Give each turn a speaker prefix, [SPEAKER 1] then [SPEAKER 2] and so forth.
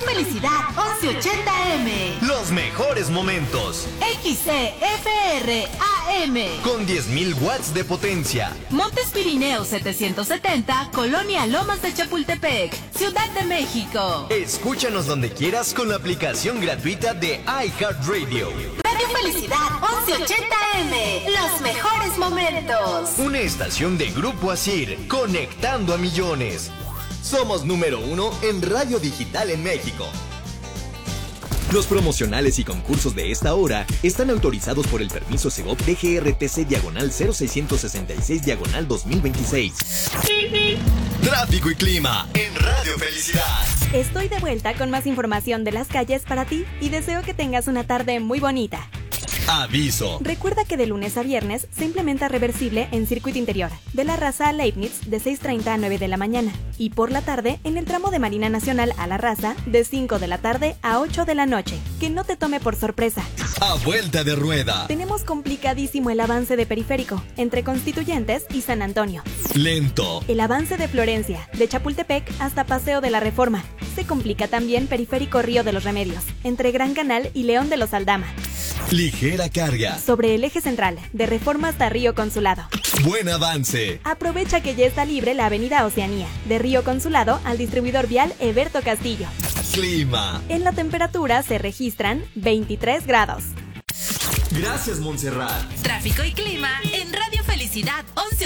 [SPEAKER 1] Felicidad 1180M.
[SPEAKER 2] Los mejores momentos.
[SPEAKER 1] XCFR AM.
[SPEAKER 2] Con 10.000 watts de potencia.
[SPEAKER 1] Montes Pirineos 770, Colonia Lomas de Chapultepec, Ciudad de México.
[SPEAKER 2] Escúchanos donde quieras con la aplicación gratuita de iHeartRadio.
[SPEAKER 1] Radio Felicidad 1180M. Los mejores momentos.
[SPEAKER 2] Una estación de Grupo Asir, conectando a millones. Somos número 1 en radio digital en México. Los promocionales y concursos de esta hora están autorizados por el permiso Segov DGRTC/0666/2026. Tráfico y clima en Radio Felicidad.
[SPEAKER 3] Estoy de vuelta con más información de las calles para ti y deseo que tengas una tarde muy bonita.
[SPEAKER 2] Aviso.
[SPEAKER 3] Recuerda que de lunes a viernes se implementa reversible en circuito interior, de La Raza a Leibniz de 6:30 a 9 de la mañana y por la tarde en el tramo de Marina Nacional a La Raza de 5 de la tarde a 8 de la noche. Que no te tome por sorpresa.
[SPEAKER 2] A vuelta de rueda.
[SPEAKER 3] Tenemos complicadísimo el avance de Periférico, entre Constituyentes y San Antonio.
[SPEAKER 2] Lento.
[SPEAKER 3] El avance de Florencia, de Chapultepec hasta Paseo de la Reforma. Se complica también Periférico Río de los Remedios, entre Gran Canal y León de los Aldama.
[SPEAKER 2] Ligera carga.
[SPEAKER 3] Sobre el eje central, de Reforma hasta Río Consulado.
[SPEAKER 2] Buen avance.
[SPEAKER 3] Aprovecha que ya está libre la avenida Oceanía, de Río Consulado al distribuidor vial Eberto Castillo.
[SPEAKER 2] Clima.
[SPEAKER 3] En la temperatura se registran 23 grados.
[SPEAKER 2] Gracias, Montserrat.
[SPEAKER 1] Tráfico y clima en Radio Felicidad 1180.